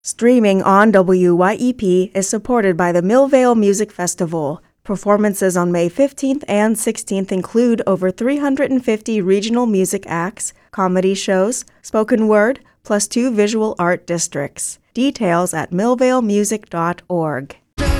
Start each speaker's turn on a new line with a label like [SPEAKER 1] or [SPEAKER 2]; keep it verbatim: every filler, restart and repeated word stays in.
[SPEAKER 1] Streaming on W Y E P is supported by the Millvale Music Festival. Performances on May fifteenth and sixteenth include over three hundred fifty regional music acts, comedy shows, spoken word, plus two visual art districts. Details at millvale music dot org.